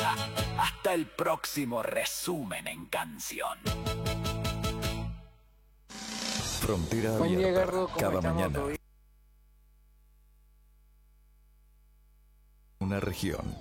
será. Hasta el próximo resumen en canción. Frontera Buen día, abierta, Gardo, ¿cómo cada estamos? mañana. ¿Todo bien? Una región.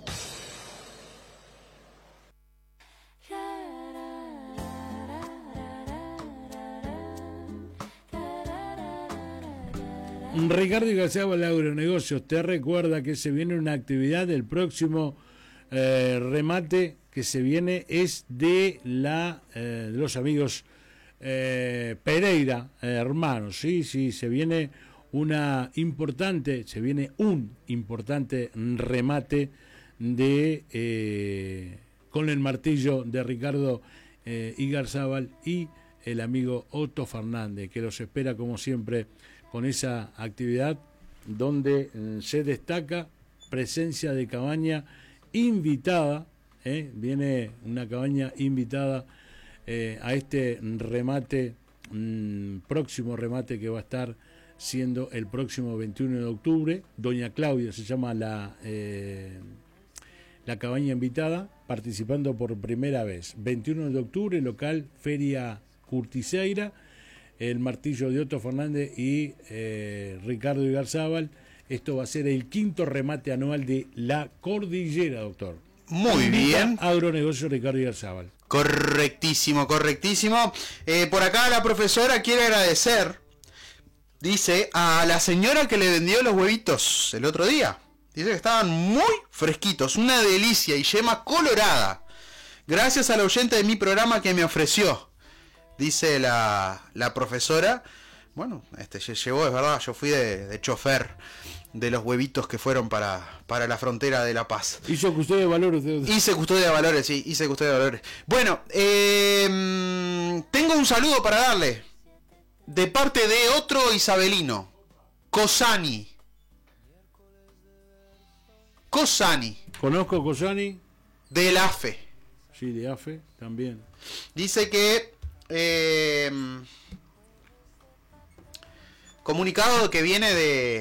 Ricardo Igarzábal Agronegocios te recuerda que se viene una actividad del próximo remate que se viene es de los amigos Pereira, hermanos, sí, se viene un importante remate de con el martillo de Ricardo Igarzábal y el amigo Otto Fernández, que los espera como siempre con esa actividad donde se destaca presencia de cabaña invitada, viene una cabaña invitada a este remate, próximo remate que va a estar siendo el próximo 21 de octubre. Doña Claudia se llama la cabaña invitada, participando por primera vez. 21 de octubre, local Feria Curtiseira, el martillo de Otto Fernández y Ricardo Igarzábal. Esto va a ser el quinto remate anual de la Cordillera, doctor. Muy bien. Agronegocio Ricardo Igarzábal. Correctísimo. Por acá la profesora quiere agradecer, dice, a la señora que le vendió los huevitos el otro día. Dice que estaban muy fresquitos, una delicia y yema colorada. Gracias al oyente de mi programa que me ofreció. Dice la profesora. Bueno, llevó, es verdad, yo fui de chofer de los huevitos que fueron para la frontera de La Paz. ¿Hizo custodia de valores? Hice custodia de valores, sí, hice custodia de valores. Bueno, tengo un saludo para darle. De parte de otro isabelino. Cosani. Conozco a Cosani. Del AFE. Sí, de AFE también. Dice que... comunicado que viene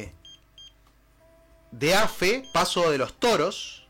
de AFE, Paso de los Toros,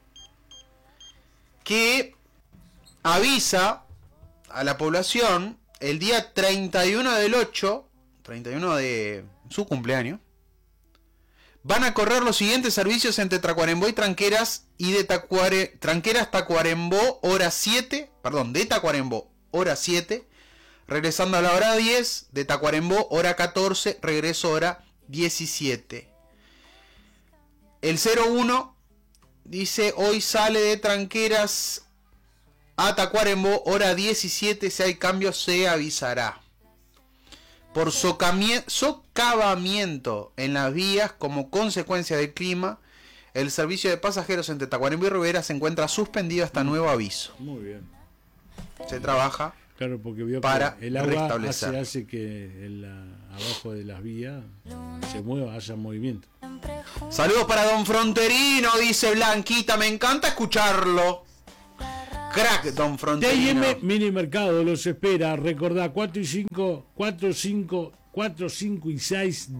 que avisa a la población el día 31 del 8, 31 de su cumpleaños, van a correr los siguientes servicios entre Tacuarembó y Tranqueras, y de Tranqueras Tacuarembó hora 7, de Tacuarembó hora 7, regresando a la hora 10, de Tacuarembó hora 14, regreso hora 17. El 01 dice, hoy sale de Tranqueras a Tacuarembó hora 17, si hay cambio se avisará. Por socavamiento en las vías como consecuencia del clima, el servicio de pasajeros entre Tacuarembó y Rivera se encuentra suspendido hasta nuevo aviso. Muy bien. Se trabaja, claro, porque vio para que el agua restablecer. hace que abajo de las vías se mueva, haya movimiento. Saludos para Don Fronterino, dice Blanquita, me encanta escucharlo. Crack, Don Fronterino. T&M Mini Mercado los espera. Recordá, 4 y 5 y 6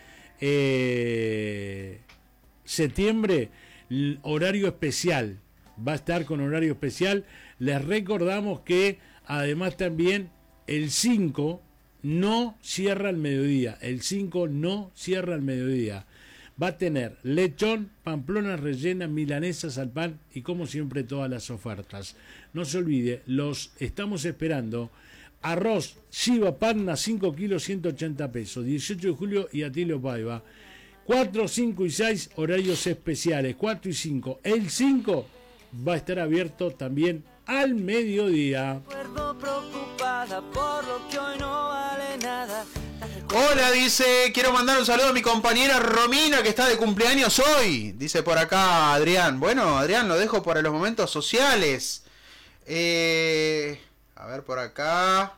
de septiembre, horario especial. Va a estar con horario especial. Les recordamos que además también el 5 no cierra al mediodía. El 5 no cierra al mediodía. Va a tener lechón, pamplonas rellenas, milanesas al pan y como siempre todas las ofertas. No se olvide, los estamos esperando. Arroz Shiva Panna 5 kilos 180 pesos. 18 de julio y Atilio Paiva. 4, 5 y 6 horarios especiales. 4 y 5. El 5 va a estar abierto también al mediodía. Preocupada por lo que hoy no vale nada. Hola, dice, quiero mandar un saludo a mi compañera Romina que está de cumpleaños hoy. Dice por acá Adrián. Bueno, Adrián, lo dejo para los momentos sociales. A ver por acá.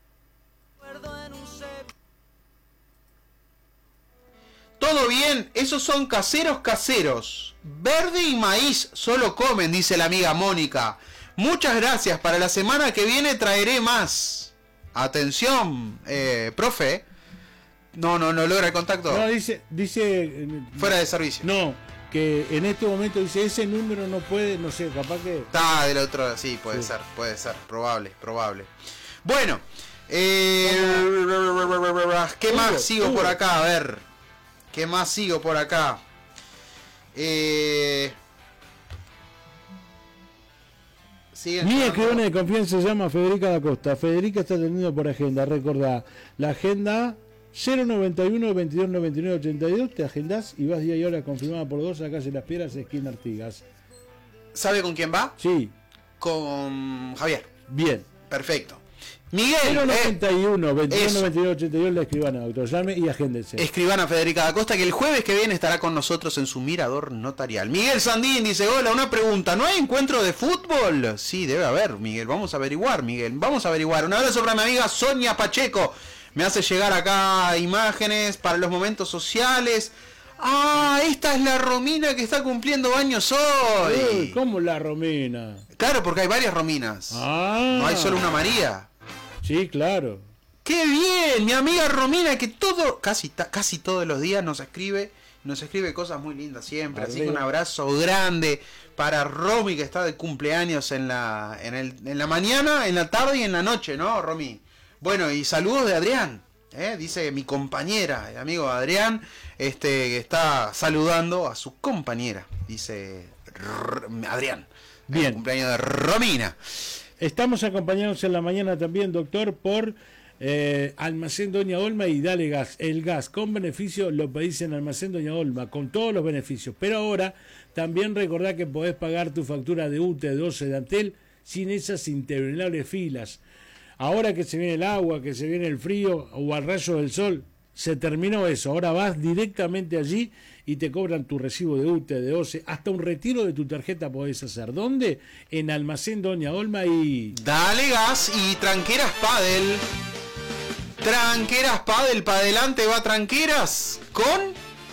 Todo bien, esos son caseros. Verde y maíz solo comen, dice la amiga Mónica. Muchas gracias, para la semana que viene traeré más. Atención, profe. No logra el contacto. No, dice fuera de servicio. No, que en este momento dice ese número no puede, no sé, capaz que... Está del otro, sí, puede ser, probable. Bueno, ¿qué más sigo por acá? A ver, ¿qué más sigo por acá? Mi escribana de confianza se llama Federica da Costa. Federica está atendiendo por agenda. Recordá, la agenda 091 22 99 82. Te agendás y vas día y hora confirmada por 2 a calle Las Piedras, esquina Artigas. ¿Sabe con quién va? Sí. Con Javier. Bien. Perfecto. Miguel. 091 22 99 82 la escribana, doctor. Llame y agéndense. Escribana Federica da Costa, que el jueves que viene estará con nosotros en su mirador notarial. Miguel Sandín dice, hola, una pregunta, ¿no hay encuentro de fútbol? Sí, debe haber, Miguel, vamos a averiguar, Miguel, vamos a averiguar. Un abrazo para mi amiga Sonia Pacheco, me hace llegar acá imágenes para los momentos sociales. Ah, esta es la Romina que está cumpliendo años hoy. ¿Cómo la Romina? Claro, porque hay varias Rominas. Ah. No hay solo una María. Sí, claro. ¡Qué bien! Mi amiga Romina, que casi todos los días nos escribe cosas muy lindas siempre. Así que un abrazo grande para Romy, que está de cumpleaños en la mañana, en la tarde y en la noche, ¿no, Romy? Bueno, y saludos de Adrián, dice mi compañera, el amigo Adrián, que está saludando a su compañera, dice Adrián. Bien. El cumpleaños de Romina. Estamos acompañados en la mañana también, doctor, por Almacén Doña Olma y Dale Gas. El gas con beneficio lo pedís en Almacén Doña Olma, con todos los beneficios. Pero ahora también recordá que podés pagar tu factura de UTE 12 de Antel sin esas interminables filas. Ahora que se viene el agua, que se viene el frío o al rayo del sol, se terminó eso. Ahora vas directamente allí y te cobran tu recibo de UTE, de OCE, hasta un retiro de tu tarjeta podés hacer. ¿Dónde? En Almacén Doña Olma y... Dale Gas y Tranqueras Padel. Tranqueras Padel, para adelante va Tranqueras con...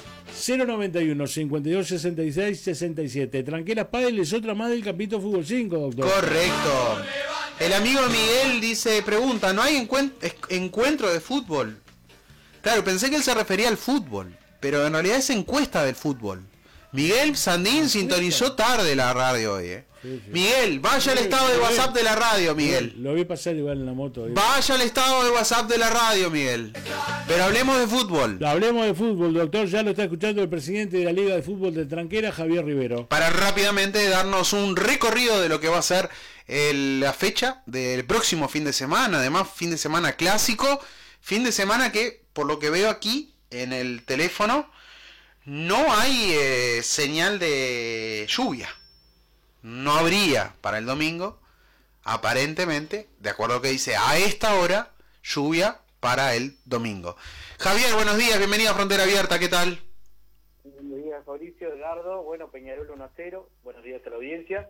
091 52 66 67. Tranqueras Padel es otra más del Capito Fútbol 5, doctor. Correcto. El amigo Miguel pregunta, ¿no hay encuentro de fútbol? Claro, pensé que él se refería al fútbol, pero en realidad es encuesta del fútbol. Miguel Sandín sintonizó tarde la radio hoy, Sí. Miguel, vaya al estado de WhatsApp de la radio, Miguel. Lo vi pasar igual en la moto. Vaya al estado de WhatsApp de la radio, Miguel. Pero hablemos de fútbol. Hablemos de fútbol, doctor. Ya lo está escuchando el presidente de la Liga de Fútbol de Tranquera, Javier Rivero. Para rápidamente darnos un recorrido de lo que va a ser la fecha del próximo fin de semana. Además, fin de semana clásico. Fin de semana que, por lo que veo aquí en el teléfono, no hay señal de lluvia. No habría para el domingo, aparentemente, de acuerdo a lo que dice a esta hora, lluvia para el domingo. Javier, buenos días, bienvenido a Frontera Abierta, ¿qué tal? Buenos días, Mauricio, Edgardo, bueno, Peñarol 1-0, buenos días a la audiencia.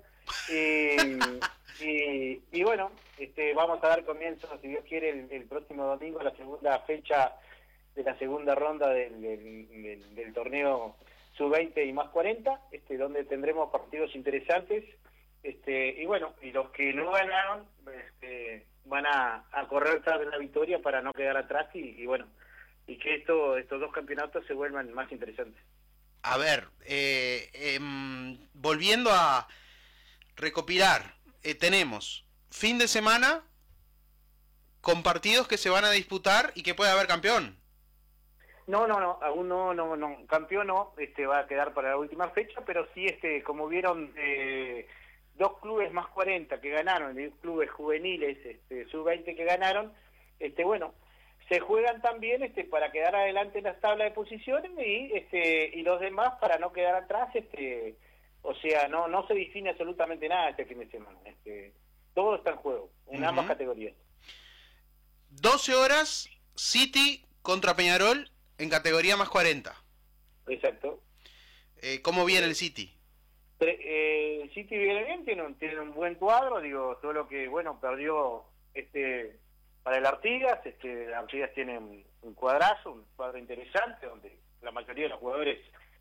Y bueno, vamos a dar comienzo, si Dios quiere, el próximo domingo, a la segunda fecha de la segunda ronda del torneo sub-20 y más 40, donde tendremos partidos interesantes, y bueno, y los que no ganaron van a correr tras de la victoria para no quedar atrás y bueno, y que estos dos campeonatos se vuelvan más interesantes. A ver, volviendo a recopilar, tenemos fin de semana con partidos que se van a disputar y que puede haber campeón. No, aún no, campeón no, va a quedar para la última fecha, pero sí, como vieron, dos clubes más 40 que ganaron, y clubes juveniles, sub-20 que ganaron, bueno, se juegan también, para quedar adelante en las tablas de posiciones y los demás para no quedar atrás, o sea, no se define absolutamente nada este fin de semana, todo está en juego, en ambas categorías. 12 horas, City contra Peñarol en categoría más 40. Exacto. ¿Cómo viene el City? El City viene bien, tiene un buen cuadro, digo, solo que, bueno, perdió para el Artigas, el Artigas tiene un cuadrazo, un cuadro interesante, donde la mayoría de los jugadores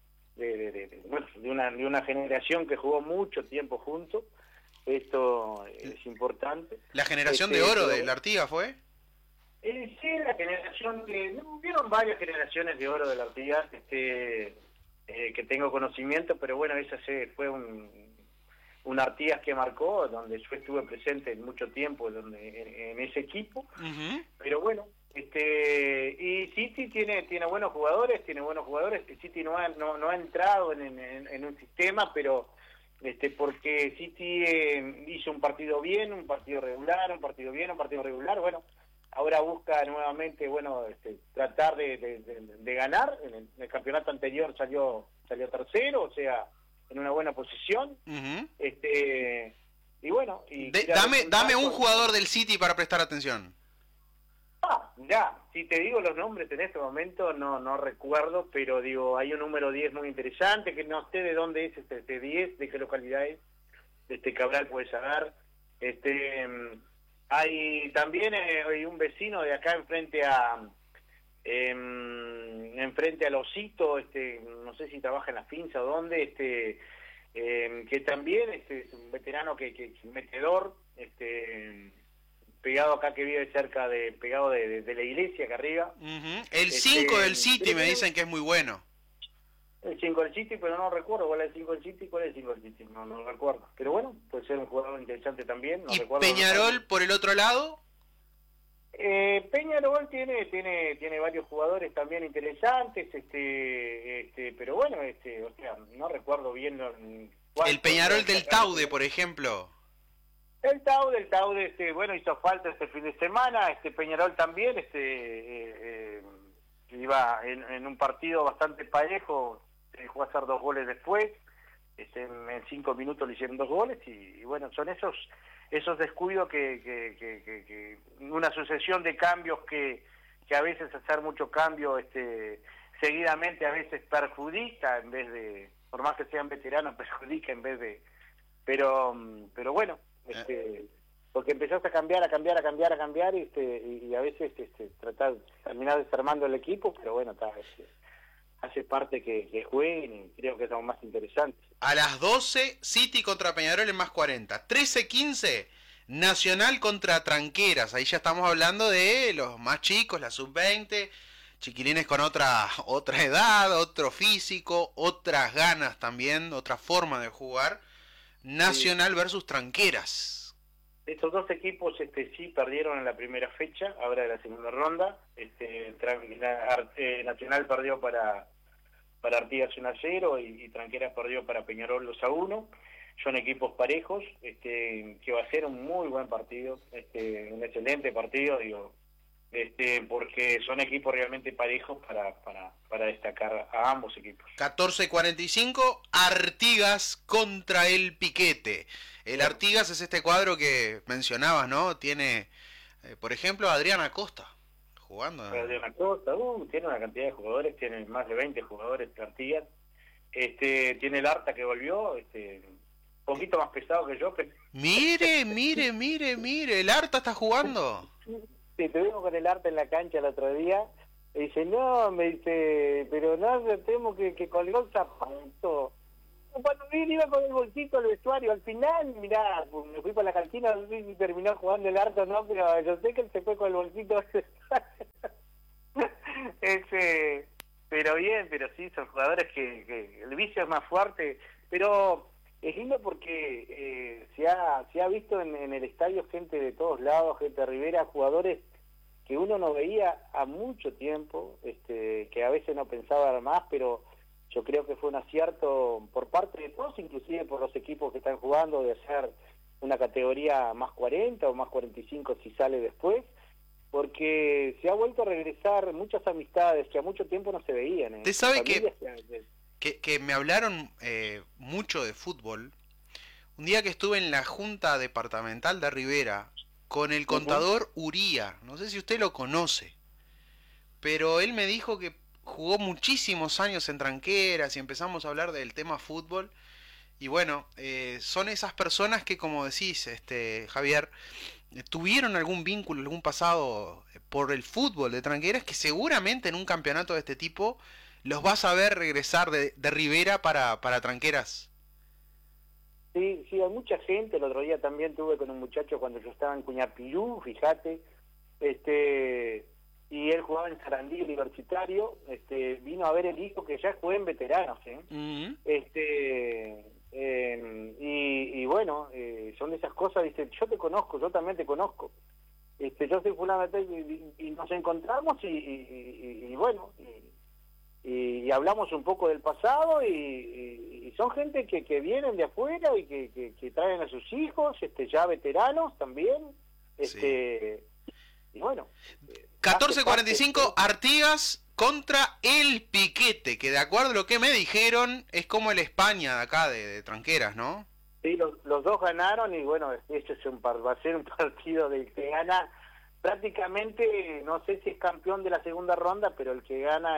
de una generación que jugó mucho tiempo juntos, esto es importante. ¿La generación de oro del Artigas fue? Sí, la generación vieron varias generaciones de oro del Artigas, que tengo conocimiento, pero bueno, esa fue un Artigas que marcó, donde yo estuve presente en mucho tiempo en ese equipo, pero bueno, y City tiene buenos jugadores, City no ha entrado en un sistema, pero porque City hizo un partido bien, un partido regular, un partido bien, un partido regular, bueno, ahora busca nuevamente, bueno, tratar de ganar. En el campeonato anterior salió tercero, o sea, en una buena posición. Y bueno, dame un jugador del City para prestar atención. Ya, si te digo los nombres en este momento no recuerdo, pero digo, hay un número 10 muy interesante, que no sé de dónde es este 10, de qué localidad es, Cabral puede saber. Hay también hay un vecino de acá enfrente al Osito, no sé si trabaja en la Finza o dónde, que también es un veterano que es un metedor, pegado acá, que vive cerca pegado de la iglesia acá arriba. El 5 del City me dicen que es muy bueno. El 5 del City, pero no recuerdo cuál es el 5 del City, no recuerdo. Pero bueno, puede ser un jugador interesante también. No ¿Y recuerdo Peñarol por el otro lado? Peñarol tiene varios jugadores también interesantes, pero bueno, o sea, no recuerdo bien el Peñarol del Taude, por ejemplo. El Taude, bueno, hizo falta este fin de semana. Peñarol también, iba en un partido bastante parejo, dejó hacer 2 goles después, en 5 minutos le hicieron 2 goles, y bueno, son esos descuidos que una sucesión de cambios que a veces hacer mucho cambio seguidamente a veces perjudica, en vez de, por más que sean veteranos, perjudica en vez de, pero bueno, porque empezás a cambiar y a veces terminás desarmando el equipo, pero bueno, hace parte que jueguen, y creo que es lo más interesante. A las 12, City contra Peñarol en más 40. 13:15, Nacional contra Tranqueras. Ahí ya estamos hablando de los más chicos, la sub-20, chiquilines con otra edad, otro físico, otras ganas también, otra forma de jugar. Nacional versus Tranqueras. Estos 2 equipos sí perdieron en la primera fecha, ahora de la segunda ronda. Nacional perdió para Artigas 1-0 y Tranqueras perdió para Peñarol 2-1. Son equipos parejos, que va a ser un muy buen partido, un excelente partido, digo, porque son equipos realmente parejos para destacar a ambos equipos. 14:45, Artigas contra el Piquete. El Artigas es este cuadro que mencionabas, ¿no? Tiene, por ejemplo, a Adrián Acosta jugando. Adrián Acosta, tiene una cantidad de jugadores, tiene más de 20 jugadores de Artigas. Tiene el Arta que volvió, un poquito más pesado que yo, pero... Mire, el Arta está jugando. Sí, estuvimos con el Arta en la cancha el otro día, y dice, pero no, tenemos que colgar el zapato. Cuando iba con el bolsito al vestuario, al final, mirá, me fui para la cantina, no sé si terminó jugando el Arta o no, pero yo sé que él se fue con el bolsito. Pero bien, pero sí, son jugadores que el vicio es más fuerte, pero es lindo porque se ha visto en el estadio gente de todos lados, gente de Rivera, jugadores que uno no veía a mucho tiempo, que a veces no pensaba más, pero yo creo que fue un acierto por parte de todos, inclusive por los equipos que están jugando, de hacer una categoría más 40 o más 45 si sale después, porque se ha vuelto a regresar muchas amistades que a mucho tiempo no se veían. Usted sabe que me hablaron mucho de fútbol. Un día que estuve en la Junta Departamental de Rivera con el contador Uría, no sé si usted lo conoce, pero él me dijo que jugó muchísimos años en Tranqueras y empezamos a hablar del tema fútbol. Y bueno, son esas personas que, como decís, Javier, tuvieron algún vínculo, algún pasado por el fútbol de Tranqueras, que seguramente en un campeonato de este tipo los vas a ver regresar de Rivera para Tranqueras. Sí, hay mucha gente. El otro día también tuve con un muchacho cuando yo estaba en Cuñapirú, fíjate, y él jugaba en Sarandí Universitario, vino a ver el hijo que ya juega en veteranos, y bueno, son de esas cosas, dice, yo te conozco, yo también te conozco, yo soy fulano y nos encontramos y bueno, y hablamos un poco del pasado y son gente que vienen de afuera y que traen a sus hijos, ya veteranos también, y bueno. 14:45, Artigas contra el Piquete, que de acuerdo a lo que me dijeron es como el España de acá, de Tranqueras, ¿no? Sí, los dos ganaron y bueno, este va a ser un partido del que gana prácticamente, no sé si es campeón de la segunda ronda, pero el que gana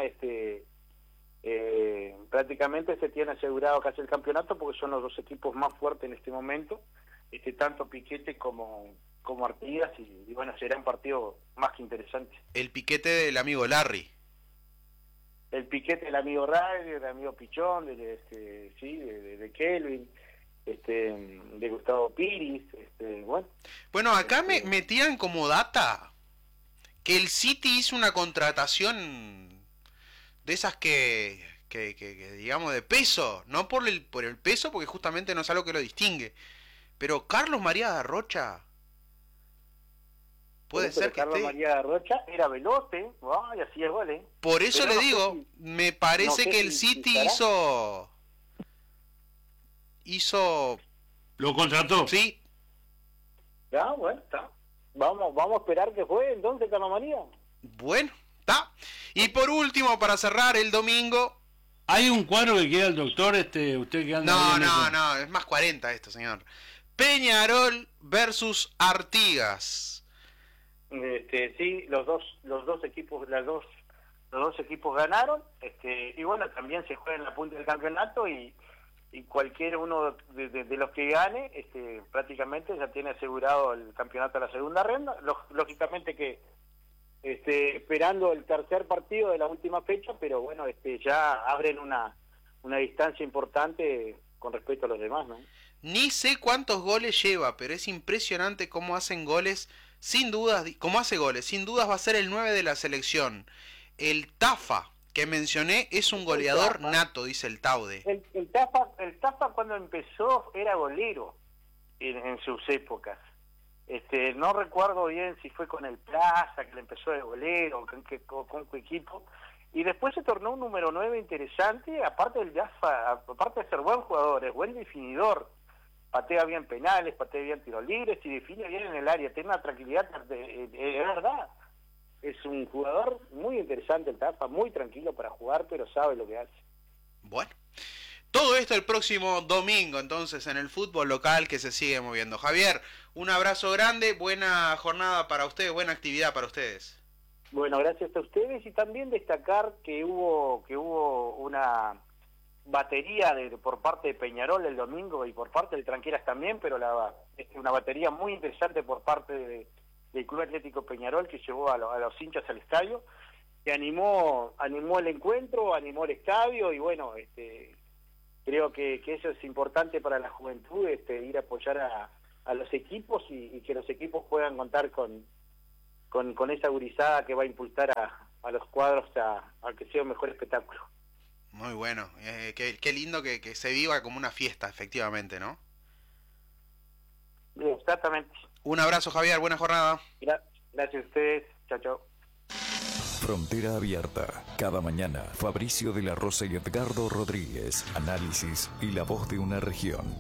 prácticamente se tiene asegurado casi el campeonato porque son los dos equipos más fuertes en este momento, tanto Piquete como Artigas y bueno, será un partido más que interesante. El Piquete del amigo Larry. El Piquete del amigo Larry, del amigo Pichón, de Kelvin, de Gustavo Piris, bueno. Bueno, acá me tiran como data que el City hizo una contratación de esas que digamos de peso, no por el peso, porque justamente no es algo que lo distingue, pero Carlos María da Rocha puede ser que Carlos María da Rocha era veloz, y así es, vale. Por eso pero le digo, me parece que el City hizo lo contrató. Sí. Ya, bueno, está. Vamos a esperar que juegue entonces Carlos María. Bueno, está. Y por último, para cerrar el domingo, ¿hay un cuadro que queda el doctor, usted que anda? No, es más 40 esto, señor. Peñarol versus Artigas. Sí, los dos equipos ganaron, y bueno, también se juega en la punta del campeonato y cualquier uno de los que gane, prácticamente ya tiene asegurado el campeonato a la segunda ronda. Lógicamente que esperando el tercer partido de la última fecha, pero bueno, ya abren una distancia importante con respecto a los demás, ¿no? Ni sé cuántos goles lleva, pero es impresionante cómo hacen goles, sin dudas, cómo hace goles, sin dudas va a ser el 9 de la selección. El Tafa, que mencioné, es un goleador nato, dice el Taude. El Tafa cuando empezó era golero en sus épocas. No recuerdo bien si fue con el Plaza, que le empezó de golero, con qué equipo. Y después se tornó un número 9 interesante, aparte del Tafa, aparte de ser buen jugador, es buen definidor. Patea bien penales, patea bien tiros libres y define bien en el área, tiene una tranquilidad, es verdad. Es un jugador muy interesante el Tafa, muy tranquilo para jugar, pero sabe lo que hace. Bueno, todo esto el próximo domingo, entonces, en el fútbol local que se sigue moviendo. Javier, un abrazo grande, buena jornada para ustedes, buena actividad para ustedes. Bueno, gracias a ustedes y también destacar que hubo una batería por parte de Peñarol el domingo y por parte de Tranqueras también, pero una batería muy interesante por parte del Club Atlético Peñarol que llevó a los hinchas al estadio, que animó el encuentro, animó el estadio y bueno, creo que eso es importante para la juventud, ir a apoyar a los equipos y que los equipos puedan contar con esa gurizada que va a impulsar a los cuadros a que sea un mejor espectáculo. Muy bueno, qué lindo que se viva como una fiesta, efectivamente, ¿no? Exactamente. Un abrazo, Javier, buena jornada. Gracias a ustedes, chao. Frontera Abierta. Cada mañana, Fabricio de la Rosa y Edgardo Rodríguez. Análisis y la voz de una región.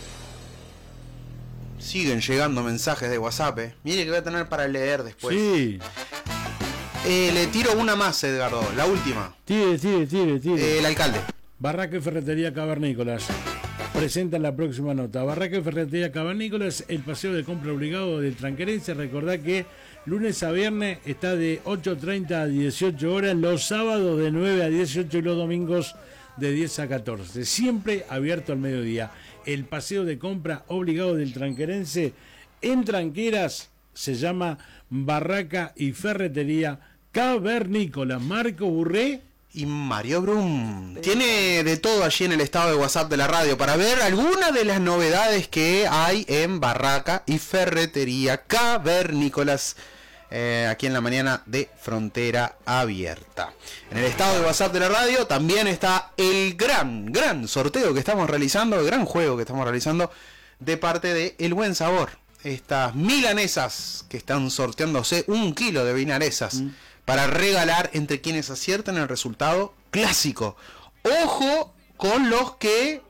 Siguen llegando mensajes de WhatsApp, Mire que voy a tener para leer después. Sí. Le tiro una más, Edgardo, la última. Tire. El alcalde. Barraca y Ferretería Cavernícolas presentan la próxima nota. Barraca y Ferretería Cavernícolas, el paseo de compra obligado del Tranquerense. Recordá que lunes a viernes está de 8:30 a 18 horas, los sábados de 9 a 18 y los domingos de 10 a 14. Siempre abierto al mediodía. El paseo de compra obligado del Tranquerense en Tranqueras se llama Barraca y Ferretería Cavernícola. Marco Burré y Mario Brum. Tiene de todo allí en el estado de WhatsApp de la radio para ver algunas de las novedades que hay en Barraca y Ferretería Cavernícolas. aquí en la mañana de Frontera Abierta. En el estado de WhatsApp de la radio también está el gran sorteo que estamos realizando, el gran juego que estamos realizando de parte de El Buen Sabor. Estas milanesas que están sorteándose 1 kilo de milanesas para regalar entre quienes acierten el resultado clásico. Ojo con los que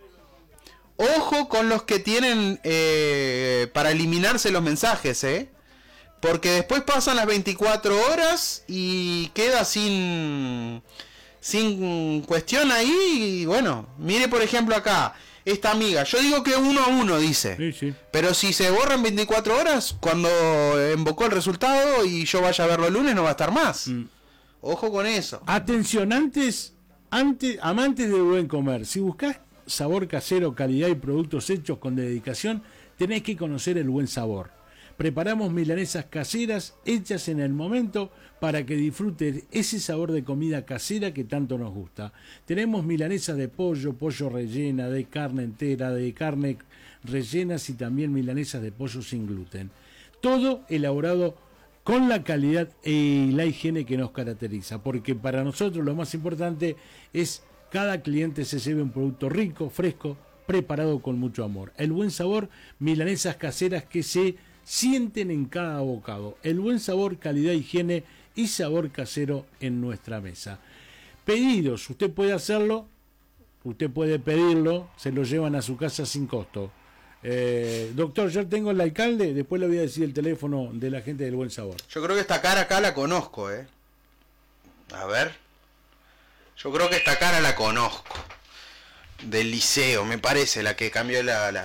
tienen para eliminarse los mensajes, porque después pasan las 24 horas y queda sin cuestión ahí. Y bueno, mire por ejemplo acá, esta amiga, yo digo que 1-1 dice, Sí. pero si se borran 24 horas, cuando invocó el resultado y yo vaya a verlo el lunes no va a estar más. Ojo con eso. Atención, amantes del buen comer, si buscás sabor casero, calidad y productos hechos con dedicación, tenés que conocer El Buen Sabor. Preparamos milanesas caseras hechas en el momento para que disfrutes ese sabor de comida casera que tanto nos gusta. Tenemos milanesas de pollo rellena, de carne entera, de carne rellenas y también milanesas de pollo sin gluten. Todo elaborado con la calidad y la higiene que nos caracteriza, porque para nosotros lo más importante es cada cliente se lleve un producto rico, fresco, preparado con mucho amor. El Buen Sabor, milanesas caseras que se sienten en cada bocado. El Buen Sabor, calidad, higiene y sabor casero en nuestra mesa. Pedidos, usted puede hacerlo, usted puede pedirlo, se lo llevan a su casa sin costo. Doctor, yo tengo el alcalde, después le voy a decir el teléfono de la gente del Buen Sabor. Yo creo que esta cara acá la conozco, A ver. Yo creo que esta cara la conozco. Del liceo, me parece, la que cambió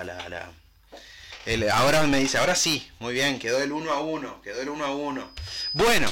ahora me dice, ahora sí, muy bien, quedó el 1-1. Bueno,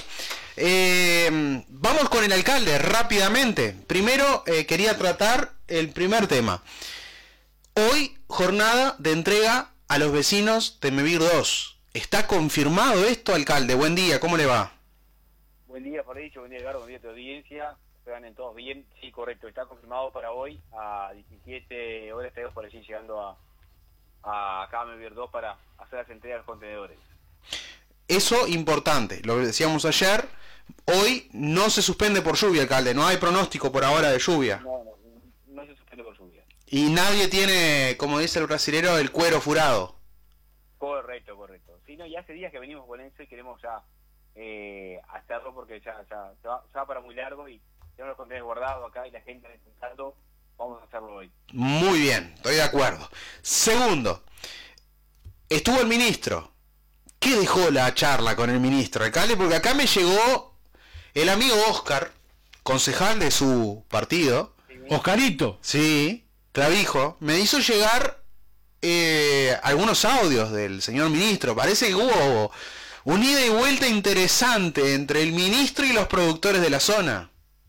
vamos con el alcalde rápidamente. Primero quería tratar el primer tema. Hoy, jornada de entrega a los vecinos de Mevir 2. ¿Está confirmado esto, alcalde? Buen día, ¿cómo le va? Buen día, Fabricio, buen día, Edgardo, buen día a tu audiencia. Esperan en todos bien. Sí, correcto, está confirmado para hoy a 17 horas. Estaremos por allí llegando a acá a Mevir 2 para hacer las entregas de los contenedores. Eso importante, lo decíamos ayer. Hoy no se suspende por lluvia, alcalde. No hay pronóstico por ahora de lluvia. No se suspende por lluvia. Y nadie tiene, como dice el brasilero, el cuero furado. Correcto. Sí, no, ya hace días que venimos con eso y queremos ya hacerlo porque ya va para muy largo y tenemos los contenedores guardados acá y la gente necesitando. Vamos a hacerlo hoy. Muy bien, estoy de acuerdo. Segundo, estuvo el ministro. ¿Qué dejó la charla con el ministro, alcalde? Porque acá me llegó el amigo Oscar, concejal de su partido. Oscarito. Sí, Clavijo. Me hizo llegar algunos audios del señor ministro. Parece que hubo un ida y vuelta interesante entre el ministro y los productores de la zona.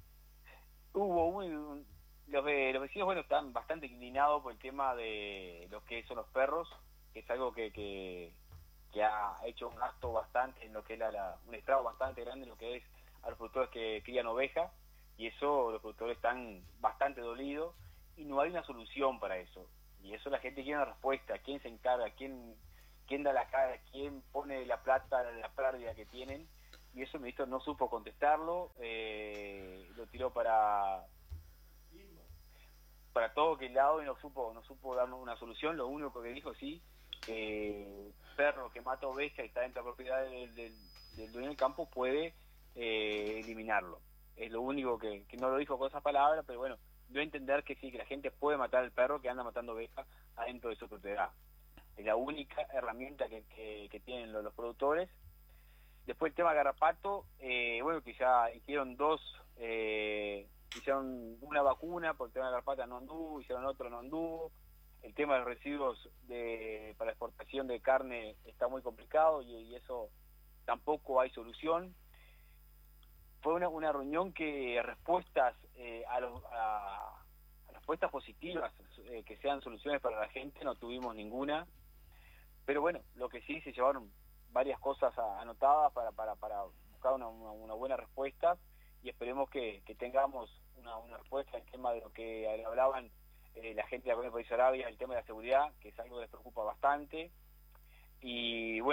Los vecinos, bueno, están bastante indignados por el tema de lo que son los perros, que es algo que ha hecho un gasto bastante en lo que es un estrago bastante grande en lo que es a los productores que crían ovejas, y eso los productores están bastante dolidos y no hay una solución para eso. Y eso la gente quiere una respuesta. ¿Quién se encarga? ¿Quién da la cara? ¿Quién pone la plata de la pérdida que tienen? Y eso el ministro no supo contestarlo, lo tiró para todo aquel lado y no supo darnos una solución. Lo único que dijo, sí, perro que mata oveja y está dentro de la propiedad del dueño del campo puede eliminarlo. Es lo único que no lo dijo con esas palabras, pero bueno, dio a entender que sí, que la gente puede matar al perro que anda matando ovejas adentro de su propiedad. Es la única herramienta que tienen los productores. Después el tema garrapato, bueno, que ya hicieron hicieron una vacuna por el tema de garrapata, no anduvo, hicieron otro, no anduvo. El tema de los residuos para la exportación de carne está muy complicado y eso tampoco hay solución. Fue una reunión que respuestas a respuestas positivas, que sean soluciones para la gente, no tuvimos ninguna. Pero bueno, lo que sí se llevaron varias cosas anotadas para buscar una buena respuesta y esperemos que tengamos una respuesta en el tema de lo que hablaban la gente de la Colonia Provincia de Arabia, el tema de la seguridad, que es algo que les preocupa bastante. Y bueno, son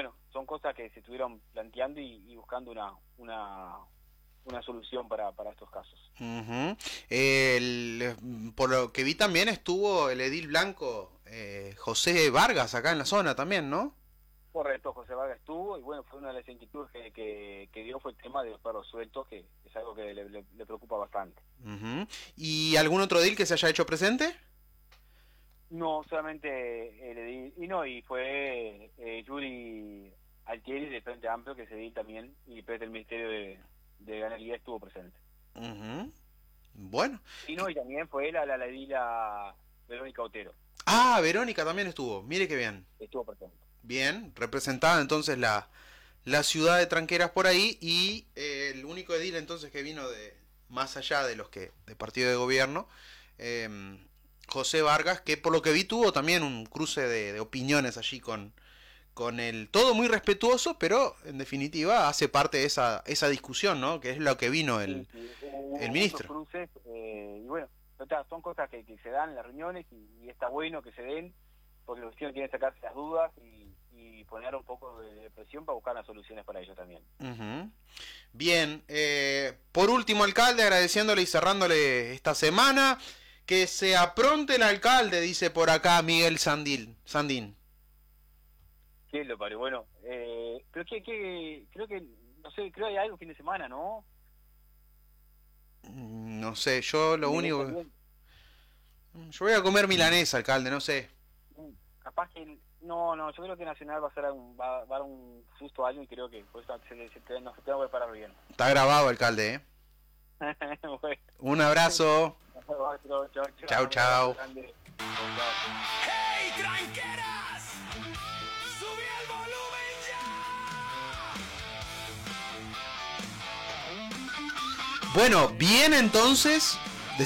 cosas que se estuvieron planteando y buscando una solución para estos casos. Uh-huh. Por lo que vi también estuvo el edil blanco José Vargas acá en la zona también, ¿no? Correcto, José Vargas estuvo, y bueno, fue una de las inquietudes que dio fue el tema de los perros sueltos, que es algo que le preocupa bastante. Uh-huh. ¿Y algún otro edil que se haya hecho presente? No, solamente el edil, y fue Yuri Altieri de Frente Amplio, que es edil también, y después del Ministerio de Ganadería estuvo presente. Uh-huh. Bueno. Y también fue la edila Verónica Otero. Ah, Verónica también estuvo, mire qué bien. Estuvo presente. Bien, representada entonces la ciudad de Tranqueras por ahí, y el único edil entonces que vino de más allá de los que de partido de gobierno, José Vargas, que por lo que vi tuvo también un cruce de opiniones allí con el todo muy respetuoso, pero en definitiva hace parte de esa discusión, ¿no? Que es lo que vino el ministro. Cruces, y bueno, son cosas que se dan en las reuniones y está bueno que se den, porque los vecinos quieren sacarse las dudas y poner un poco de presión para buscar las soluciones para ellos también. Uh-huh. Bien, por último, alcalde, agradeciéndole y cerrándole esta semana, que se apronte el alcalde, dice por acá Miguel Sandín. ¿Qué lo pare? Bueno, pero creo que, no sé, creo que hay algo fin de semana, ¿no? No sé, yo lo único... Yo voy a comer milanesa, alcalde, no sé. Capaz que... No, yo creo que Nacional va a dar un susto a alguien, y creo que por eso no se tengo que preparar bien. Está grabado, alcalde, ¿eh? Bueno. Un abrazo. Chau. ¡Hey, tranqueras! ¡Sube el volumen ya! Bueno, bien entonces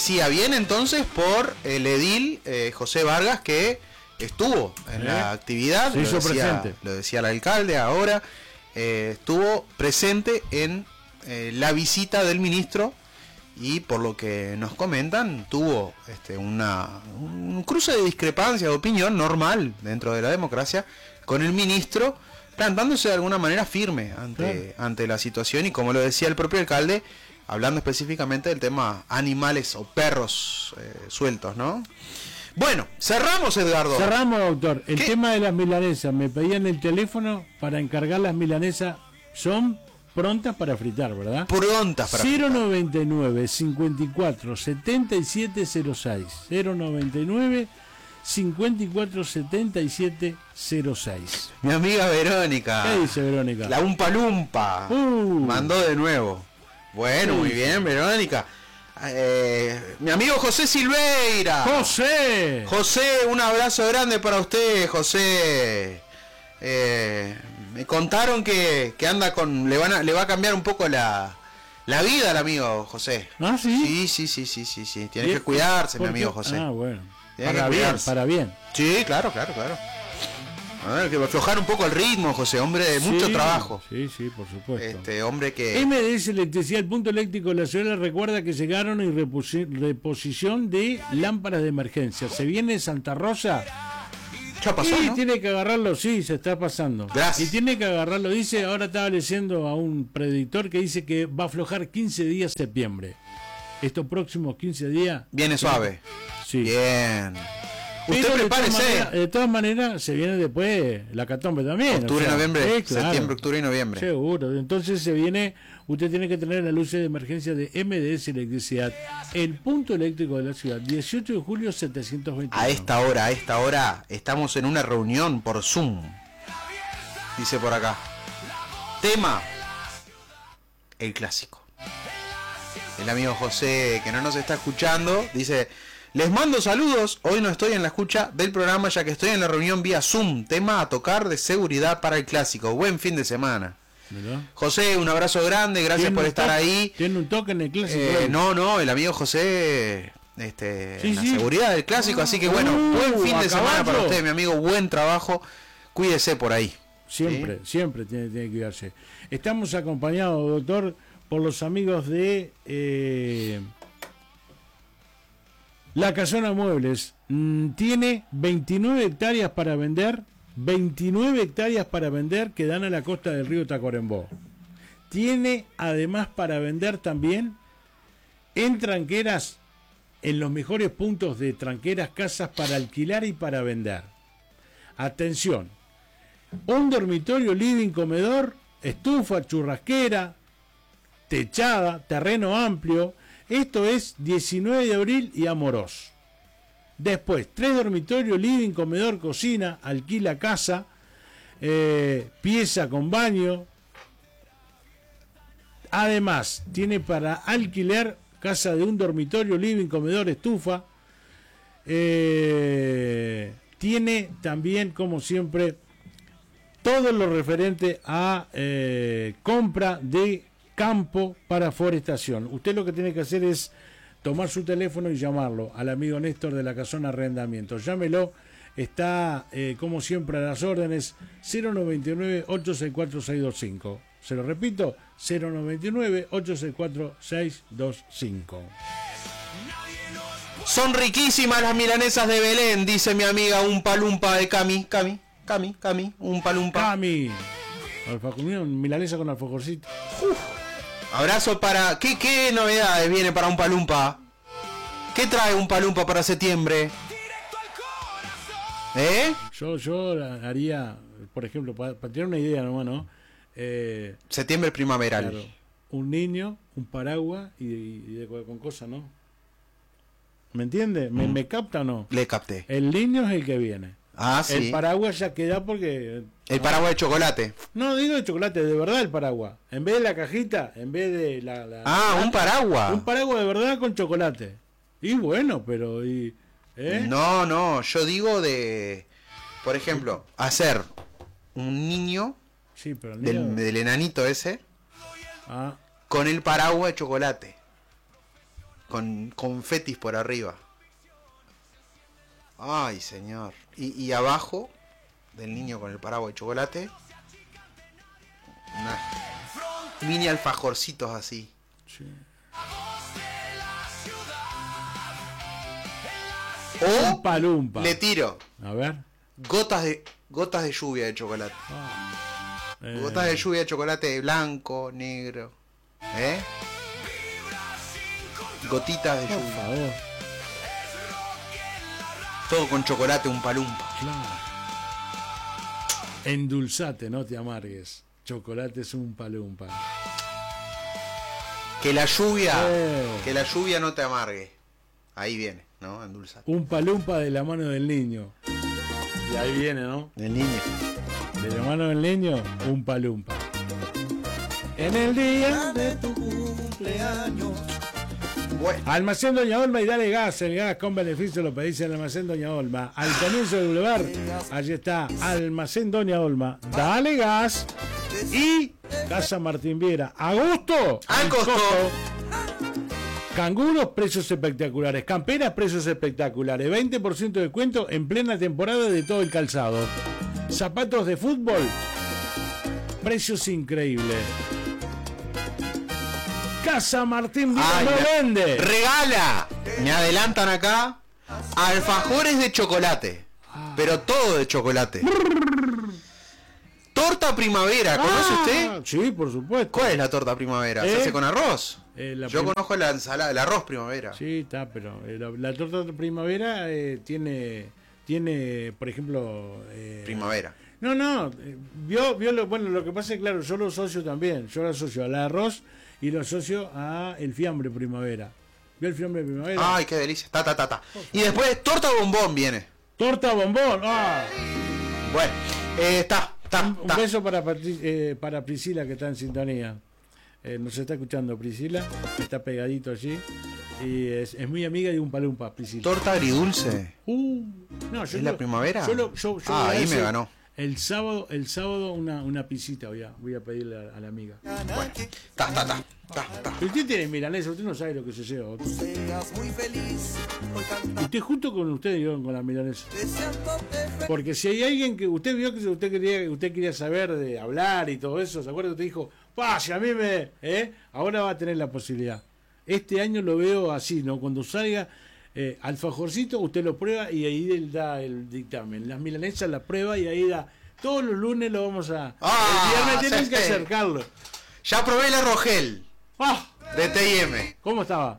por el edil José Vargas, que estuvo en la actividad, se hizo presente. Lo decía el alcalde ahora, estuvo presente en la visita del ministro, y por lo que nos comentan tuvo un cruce de discrepancia de opinión normal dentro de la democracia con el ministro, plantándose de alguna manera firme ante la situación, y como lo decía el propio alcalde, hablando específicamente del tema animales o perros sueltos, ¿no? Bueno, cerramos, Edgardo. Cerramos, doctor. El tema de las milanesas. Me pedían el teléfono para encargar las milanesas. Son prontas para fritar, ¿verdad? Prontas para fritar. 099 54 77 06. 099 54 77 06. Mi amiga Verónica. ¿Qué dice Verónica? La Umpa Lumpa. Mandó de nuevo. Bueno, muy bien, Verónica. Mi amigo José Silveira. José, un abrazo grande para usted, José. Me contaron que anda le va a cambiar un poco la vida al amigo José. ¿Ah, sí? Sí. Tiene que cuidarse, mi amigo José. Ah, bueno. Para bien. Sí, claro. A ver, que aflojar un poco el ritmo, José, hombre de mucho trabajo. Sí, por supuesto. Hombre que... MDS Electricidad, el punto eléctrico de la ciudad, recuerda que llegaron y reposición de lámparas de emergencia. Se viene Santa Rosa. Ya pasó, y ¿no? tiene que agarrarlo, sí, se está pasando. Gracias. Y tiene que agarrarlo, dice, ahora estaba leyendo a un predictor que dice que va a aflojar 15 días septiembre. Estos próximos 15 días... Viene suave. Sí. Bien. Pero Usted prepárese. De todas maneras, se viene después la catombe también. Octubre, noviembre, claro. septiembre, octubre y noviembre. Seguro. Entonces se viene, usted tiene que tener la luz de emergencia de MDS Electricidad. El punto eléctrico de la ciudad, 18 de julio 721. A esta hora, estamos en una reunión por Zoom. Dice por acá. Tema: el clásico. El amigo José, que no nos está escuchando, dice: les mando saludos, hoy no estoy en la escucha del programa ya que estoy en la reunión vía Zoom, tema a tocar de seguridad para el clásico, buen fin de semana. ¿Verdad? José, un abrazo grande, gracias por estar ahí. ¿Tiene un toque en el clásico? No, el amigo José, en la seguridad del clásico, así que bueno, buen fin de semana para usted, mi amigo, buen trabajo, cuídese por ahí. Siempre tiene que cuidarse. Estamos acompañados, doctor, por los amigos de... La Casona Muebles tiene 29 hectáreas para vender 29 hectáreas para vender que dan a la costa del río Tacuarembó. Tiene además para vender también en tranqueras, en los mejores puntos de tranqueras, casas para alquilar y para vender. Atención, un dormitorio, living, comedor, estufa, churrasquera, techada, terreno amplio. Esto es 19 de abril y Amorós. Después, 3 dormitorios, living, comedor, cocina, alquila casa, pieza con baño. Además, tiene para alquiler casa de un dormitorio, living, comedor, estufa. Tiene también, como siempre, todo lo referente a compra de campo para forestación. Usted lo que tiene que hacer es tomar su teléfono y llamarlo al amigo Néstor de la Casona Arrendamiento. Llámelo, está como siempre a las órdenes, 099-864-625. Se lo repito, 099-864-625. Son riquísimas las milanesas de Belén, dice mi amiga un palumpa de Cami, un palumpa. Cami, milanesa con alfajorcito. Abrazo para... ¿Qué novedades viene para un palumpa? ¿Qué trae un palumpa para septiembre? Yo haría, por ejemplo, para tener una idea nomás, ¿no? Septiembre primaveral. Claro, un niño, un paraguas y con cosas, ¿no? ¿Me entiende? ¿Me capta o no? Le capté. El niño es el que viene. Ah, sí. El paraguas ya queda porque... El paraguas de chocolate. No, digo de chocolate, de verdad el paraguas. En vez de la cajita, en vez de la un paraguas. Un paraguas de verdad con chocolate. Y bueno, pero... No, yo digo de... Por ejemplo, hacer un niño... Sí, pero el niño... del enanito ese... Ah. Con el paraguas de chocolate. Con confetis por arriba. Ay, señor. Y abajo del niño con el paraguas de chocolate, mini alfajorcitos así. Sí. O un palumpa. Le tiro. A ver. Gotas de lluvia de chocolate. Gotas de lluvia de chocolate blanco, negro. Gotitas de lluvia. Por favor. Todo con chocolate, un palumpa. Claro. Endulzate, no te amargues. Chocolate es un palumpa. Que la lluvia no te amargue. Ahí viene, ¿no? Endulzate. Un palumpa de la mano del niño. Y ahí viene, ¿no? Del niño. De la mano del niño, un palumpa. En el día de tu cumpleaños. Bueno. Almacén Doña Olma y dale gas, el gas con beneficio lo pedís en Almacén Doña Olma. Al comienzo del bulevar, allí está Almacén Doña Olma, dale gas. Y Casa Martín Viera, a gusto, al costo. Canguros, precios espectaculares. Camperas, precios espectaculares. 20% de descuento en plena temporada de todo el calzado. Zapatos de fútbol, precios increíbles. Casa Martín Viera no vende. Regala. Me adelantan acá. Alfajores de chocolate. Pero todo de chocolate. Torta primavera. ¿Conoce usted? Sí, por supuesto. ¿Cuál es la torta primavera? ¿Se hace con arroz? Yo conozco la ensalada, el arroz primavera. Sí, está, pero la torta de primavera tiene, por ejemplo... primavera. No, vio bueno, lo que pasa es claro, yo lo asocio también. Yo lo asocio al arroz y lo asocio a el fiambre primavera. ¿Vio el fiambre primavera? Ay, qué delicia. Ta. Y después torta bombón viene. Torta bombón. ¡Ah! Bueno, está. Un beso para Priscila, que está en sintonía. Nos está escuchando Priscila, está pegadito allí. Y es muy amiga de un palumpa, Priscila. ¿Torta agridulce? No, ¿Es la primavera? Yo ahí me ganó. El sábado una pisita voy a pedirle a la amiga. Bueno, está. Usted tiene milanesa, usted no sabe lo que se lleva. Usted junto con usted y yo con la milanesa. Porque si hay alguien que usted vio que usted quería saber de hablar y todo eso, ¿se acuerda que usted dijo, si a mí ahora va a tener la posibilidad? Este año lo veo así, ¿no? Cuando salga alfajorcito, usted lo prueba y ahí él da el dictamen. Las milanesas la prueba y ahí da. Todos los lunes lo vamos a... Ah, el viernes tienen sí. que acercarlo. Ya probé la Rogel ¡Ah! de T&M. ¿Cómo estaba?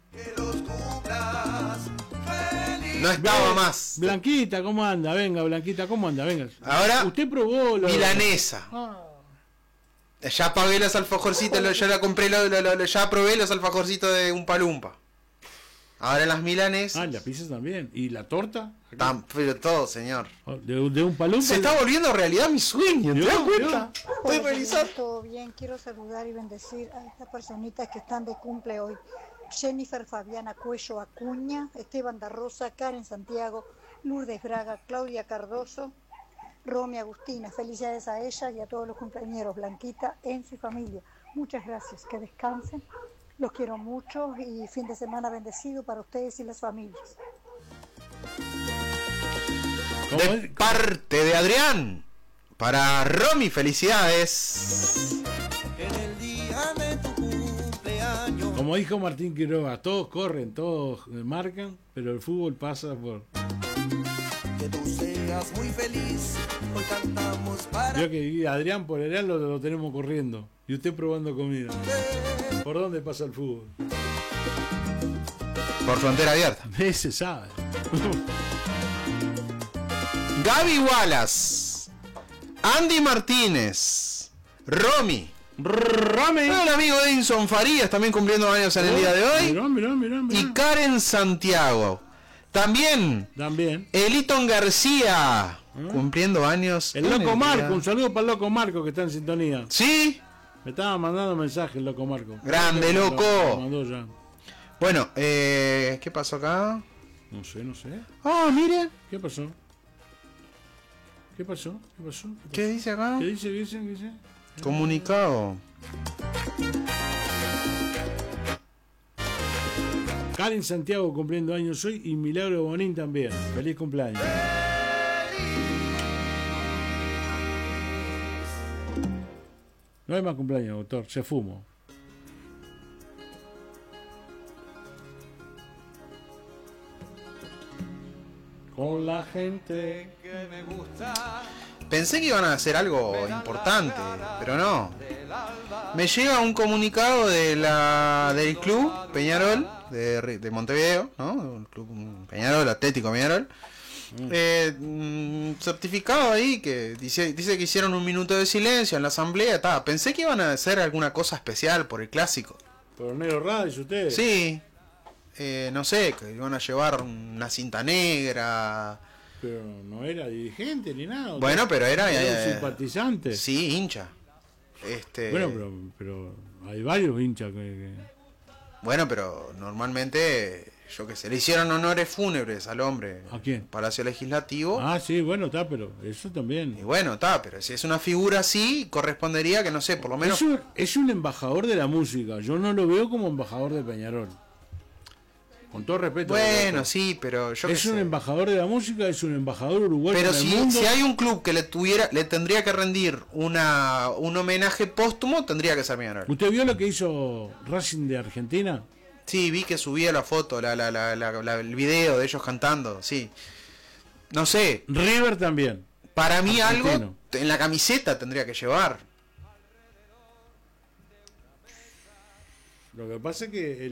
No estaba más. Blanquita, ¿cómo anda? Venga, Blanquita, ¿cómo anda? Venga. Ahora, Usted probó lo... milanesa. Ah, Ya pagué los alfajorcitos, ya la compré, ya probé los alfajorcitos de un palumpa. Ahora las milanesas. la pizza también. ¿Y la torta? Pero todo, señor. De un palumpa. Se está volviendo realidad mi sueño, ¿te das Yo, cuenta? Estoy Hola, realizando. todo bien. Quiero saludar y bendecir a estas personitas que están de cumple hoy. Jennifer Fabiana Cuello Acuña, Esteban da Rosa, Karen Santiago, Lourdes Braga, Claudia Cardoso, Romy Agustina. Felicidades a ellas y a todos los compañeros, Blanquita, Enzo y familia. Muchas gracias, que descansen. Los quiero mucho y fin de semana bendecido para ustedes y las familias. De parte de Adrián, para Romy, felicidades. En el día de tu cumpleaños. Como dijo Martín Quiroga, todos corren, todos marcan, pero el fútbol pasa por... Que tú seas muy feliz. Hoy cantamos para Creo que Adrián por Adrián lo tenemos corriendo. Y usted probando comida. ¿Por dónde pasa el fútbol? Por frontera abierta. Ese sabe. Gaby Wallace, Andy Martínez, Romy, el amigo Edinson Farías también cumpliendo años en el día de hoy. Mirá. Y Karen Santiago. También Eliton García, cumpliendo años. El en Loco día. Marco, un saludo para el Loco Marco que está en sintonía. Sí, Me estaba mandando mensajes el Loco Marco. Grande, Loco. Lo mandó ya. Bueno, ¿qué pasó acá? No sé. Ah, mire. ¿Qué pasó? ¿Qué dice acá? ¿Qué dice? Comunicado. Karen Santiago cumpliendo años hoy y Milagro Bonín también. Feliz cumpleaños. No hay más cumpleaños, doctor. Se fumó. Con la gente. Pensé que iban a hacer algo importante, pero no. Me llega un comunicado del club Peñarol de Montevideo, ¿no? El club Peñarol, Atlético Peñarol. Certificado ahí que dice que hicieron un minuto de silencio en la asamblea. Pensé que iban a hacer alguna cosa especial por el clásico. ¿Por Negro Radios ustedes? Sí. No sé, que iban a llevar una cinta negra. Pero no era dirigente ni nada. Bueno, pero era un simpatizante. Sí, hincha. Bueno, pero hay varios hinchas que... Bueno, pero normalmente, yo qué sé, le hicieron honores fúnebres al hombre. ¿A quién? Palacio Legislativo. Ah, sí, bueno, está, pero eso también. Y bueno, está, pero si es una figura así, correspondería que, no sé, por lo menos... Es un embajador de la música. Yo no lo veo como embajador de Peñarol. Con todo respeto. Bueno, sí, pero yo qué es un sé. embajador de la música, es un embajador uruguayo Pero en el mundo. si hay un club que le tendría que rendir un homenaje póstumo, tendría que ser Peñarol. ¿Usted vio lo que hizo Racing de Argentina? Sí, vi que subía la foto, el video de ellos cantando, sí. No sé, River también. para mí Argentino. algo en la camiseta tendría que llevar. Lo que pasa es que